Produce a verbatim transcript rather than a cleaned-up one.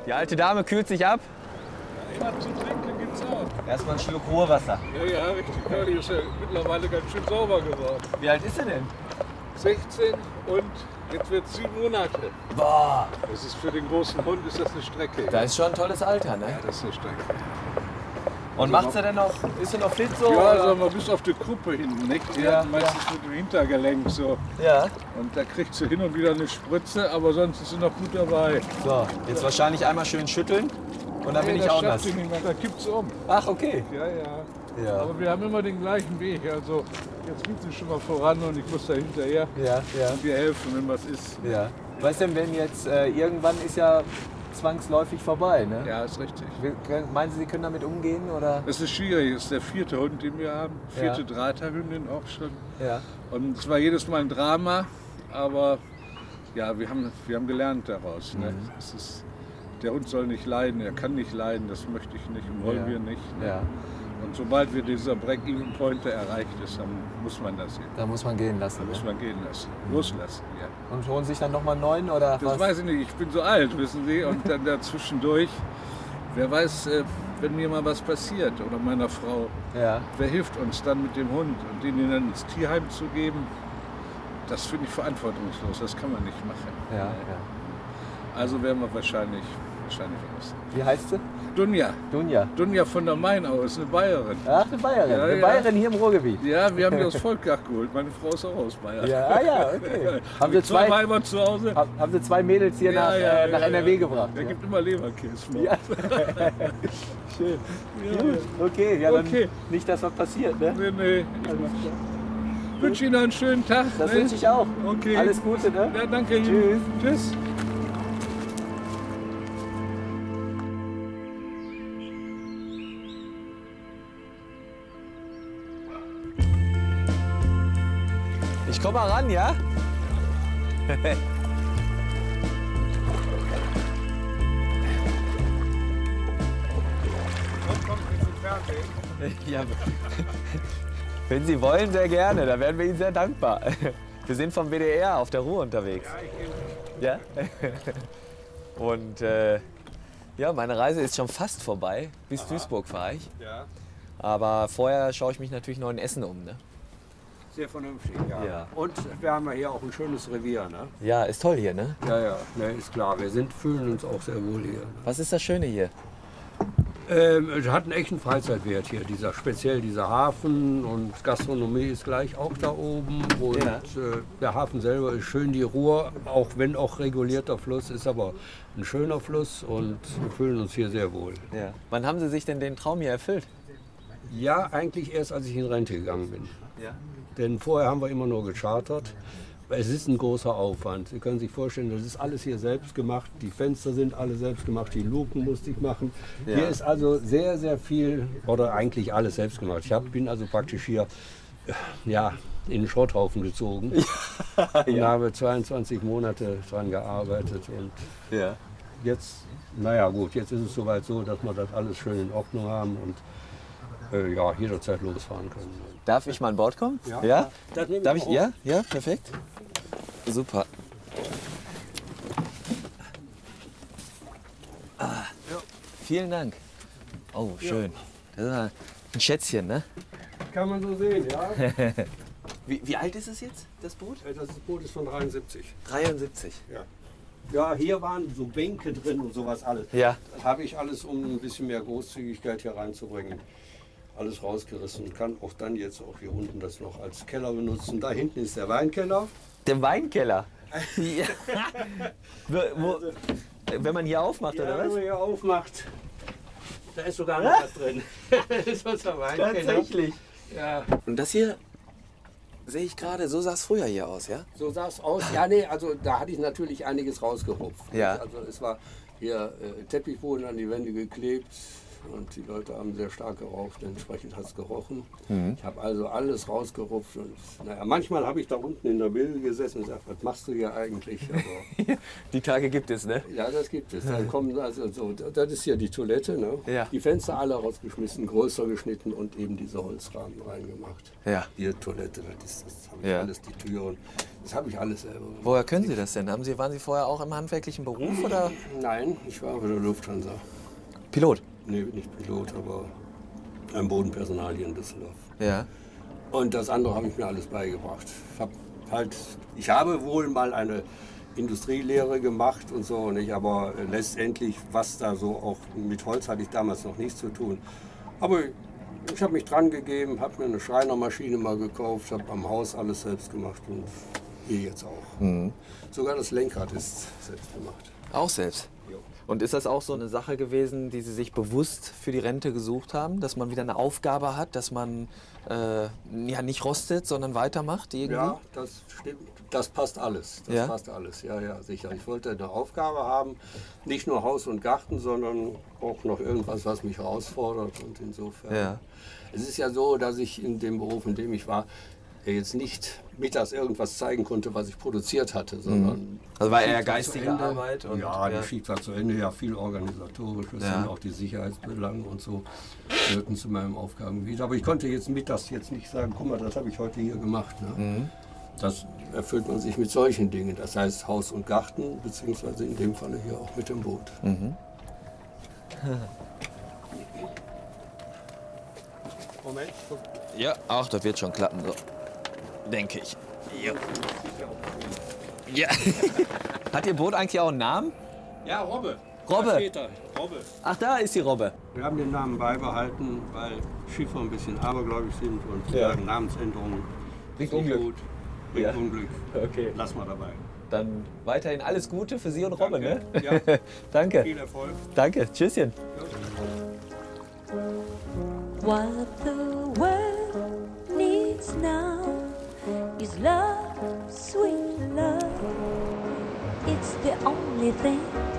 Die alte Dame kühlt sich ab. Ja, zu trinken gibt's auch. Erstmal einen Schluck Ruhrwasser. Ja, ja, richtig. Ja, die ist ja mittlerweile ganz schön sauber geworden. Wie alt ist sie denn? sechzehn und jetzt wird sieben Monate. Boah, Das ist für den großen Hund ist das eine Strecke. das ist schon ein tolles Alter, ne? Ja, das ist eine Strecke. Und macht sie denn noch, ist sie noch fit so? Ja, oder? sagen wir bis auf die Kuppe hinten, nicht? Die Ja, hat meistens mit dem Hintergelenk so. Ja. Und da kriegt sie hin und wieder eine Spritze, aber sonst ist sie noch gut dabei. So, jetzt wahrscheinlich einmal schön schütteln und dann bin Nee, ich das auch schafft nass. sie nicht mehr, da kippt sie um. Ach, okay. Ja, ja. Ja. Aber wir haben immer den gleichen Weg. Also jetzt geht sie schon mal voran und ich muss da hinterher Ja, ja, und ihr helfen, wenn was ist. ja. Weißt du, wenn jetzt äh, irgendwann ist ja zwangsläufig vorbei, ne? Ja, ist richtig. Wir- können- Meinen Sie, Sie können damit umgehen oder? Es ist schwierig, es ist der vierte Hund, den wir haben. Vierte Ja. Drahthaarhündin auch schon. Ja. Und es war jedes Mal ein Drama, aber ja, wir haben, wir haben gelernt daraus. Ne? Mhm. Es ist, der Hund soll nicht leiden, er kann nicht leiden, das möchte ich nicht und wollen Ja. wir nicht. Ne? Ja. Und sobald wir dieser Break-Even-Pointer erreicht ist, dann muss man das sehen. Da muss man gehen lassen. Dann muss Ne? man gehen lassen, loslassen. Ja. Und holen sich dann nochmal einen neuen oder Das was? weiß ich nicht, ich bin so alt, wissen Sie, und dann dazwischendurch, wer weiß, äh, wenn mir mal was passiert oder meiner Frau, Ja. wer hilft uns dann mit dem Hund und den dann ins Tierheim zu geben, das finde ich verantwortungslos, das kann man nicht machen. Ja, ja. Also werden wir wahrscheinlich, wahrscheinlich was. Wie heißt sie? Dunja, Dunja. Dunja von der Mainau ist eine Bayerin. Ach, eine Bayerin. Ja, eine ja. Bayerin hier im Ruhrgebiet. Ja, wir haben die aus Volkach geholt, meine Frau ist auch aus Bayern. Ja, ah, ja, okay. Haben Haben Sie wir zwei zwei, Weiber zu Hause? hab- haben Sie zwei Mädels hier nach, äh, nach N R W gebracht? Der ja. gibt immer Leberkäse. morgens. Ja. Schön. Ja, Gut, okay. Ja, dann Okay. nicht, dass was passiert, ne? Nee, nee. Ich wünsche Ihnen einen schönen Tag. Das ne? wünsche ich auch. Okay. Alles Gute, ne? Ja, danke Tschüss. Ihnen. Tschüss. Ich komm mal ran, ja? Ja, wenn Sie wollen, sehr gerne. Da wären wir Ihnen sehr dankbar. Wir sind vom W D R auf der Ruhr unterwegs. Ja? Und äh, ja, meine Reise ist schon fast vorbei. Bis Aha. Duisburg fahre ich. Ja, Aber vorher schaue ich mich natürlich noch in Essen um. Ne? sehr vernünftig, ja. Ja. Und wir haben ja hier auch ein schönes Revier, ne? Ja, ist toll hier, ne? Ja, ja, ne, ist klar. Wir sind, fühlen uns auch sehr wohl hier. Was ist das Schöne hier? Ähm, es hat einen echten Freizeitwert hier, dieser, speziell dieser Hafen, und Gastronomie ist gleich auch da oben. Und Ja. äh, der Hafen selber ist schön, die Ruhr, auch wenn auch regulierter Fluss, ist aber ein schöner Fluss und wir fühlen uns hier sehr wohl. Ja. Wann haben Sie sich denn den Traum hier erfüllt? Ja, eigentlich erst, als ich in Rente gegangen bin. Ja. Denn vorher haben wir immer nur gechartert. Es ist ein großer Aufwand. Sie können sich vorstellen, das ist alles hier selbst gemacht. Die Fenster sind alle selbst gemacht, die Luken musste ich machen. Ja. Hier ist also sehr, sehr viel, oder eigentlich alles selbst gemacht. Ich hab, bin also praktisch hier äh, ja, in den Schrotthaufen gezogen und habe zweiundzwanzig Monate dran gearbeitet. Und Ja. jetzt, naja gut, jetzt ist es soweit so, dass wir das alles schön in Ordnung haben und äh, ja, jederzeit losfahren können. Darf ich mal an Bord kommen? Ja. Ja? Das nehme ich Darf ich? auch. Ja? Ja, perfekt. Super. Ah, vielen Dank. Oh, schön. Das ist ein Schätzchen, ne? Kann man so sehen, ja. Wie, wie alt ist es jetzt, das Boot? Das Boot ist von dreiundsiebzig. dreiundsiebzig. Ja. Ja, hier waren so Bänke drin und sowas alles. Ja. Das habe ich alles, um ein bisschen mehr Großzügigkeit hier reinzubringen, alles rausgerissen und kann auch dann jetzt auch hier unten das noch als Keller benutzen. Da hinten ist der Weinkeller. Der Weinkeller. Ja. wo, wo, wenn man hier aufmacht, Ja, oder wenn was? man hier aufmacht, da ist sogar noch was drin. Das ist unser Weinkeller. Tatsächlich. Ja, Und das hier sehe ich gerade, so sah es früher hier aus, ja? so sah es aus. Ja, nee, also da hatte ich natürlich einiges rausgerupft. Ja. Also es war hier äh, Teppichboden an die Wände geklebt und die Leute haben sehr stark geraucht, entsprechend hat es gerochen. Mhm. Ich habe also alles rausgerupft und naja, manchmal habe ich da unten in der Bilde gesessen und gesagt, was machst du hier eigentlich? Aber, Die Tage gibt es, ne? ja, das gibt es. Dann kommen also so, das ist hier die Toilette, ne? Ja. Die Fenster alle rausgeschmissen, größer geschnitten und eben diese Holzrahmen reingemacht. Ja. Hier Toilette, das ist das, haben Ja. alles die Türen. Das habe ich alles selber gemacht. Woher können Sie das denn? Haben Sie, waren Sie vorher auch im handwerklichen Beruf oder? Nein, ich war bei der Lufthansa. Pilot? Nee, nicht Pilot, aber ein Bodenpersonal hier in Düsseldorf. Ja. Und das andere habe ich mir alles beigebracht. Ich, hab halt, ich habe wohl mal eine Industrielehre gemacht und so, nicht? Aber letztendlich, was da so auch mit Holz hatte ich damals noch nichts zu tun. Aber ich habe mich dran gegeben, habe mir eine Schreinermaschine mal gekauft, habe am Haus alles selbst gemacht und hier jetzt auch. Mhm. Sogar das Lenkrad ist selbst gemacht. Auch selbst? Jo. Und ist das auch so eine Sache gewesen, die Sie sich bewusst für die Rente gesucht haben? Dass man wieder eine Aufgabe hat, dass man äh, ja, nicht rostet, sondern weitermacht irgendwie? Ja, das stimmt. Das passt alles. Das ja? passt alles, ja, ja, sicher. Ich wollte eine Aufgabe haben, nicht nur Haus und Garten, sondern auch noch irgendwas, was mich herausfordert. Und insofern. Ja. Es ist ja so, dass ich in dem Beruf, in dem ich war, jetzt nicht mittags irgendwas zeigen konnte, was ich produziert hatte, sondern... Also war eher geistige Arbeit? Und, ja, die Schicht war zu Ende, ja, viel organisatorisches, ja. Und auch die Sicherheitsbelange und so gehörten zu meinem Aufgabengebiet. Aber ich konnte jetzt mittags jetzt nicht sagen, guck mal, das habe ich heute hier gemacht. Ne? Mhm. Das erfüllt man sich mit solchen Dingen, das heißt Haus und Garten, beziehungsweise in dem Falle hier auch mit dem Boot. Mhm. Moment. Ja, ach, das wird schon klappen, so. Denke ich. Ja. Ja. Hat Ihr Boot eigentlich auch einen Namen? Ja, Robbe. Robbe. Da steht er. Robbe. Ach, da ist die Robbe. Wir haben den Namen beibehalten, weil Schiffer ein bisschen abergläubig sind und ja. sagen, Namensänderungen bringt Unglück. Gut, bringt ja. Unglück. Okay. Lass mal dabei. Dann weiterhin alles Gute für Sie und Robbe, Danke. ne? Ja. Danke. Viel Erfolg. Danke. Tschüsschen. What the world needs now is love, sweet love. It's the only thing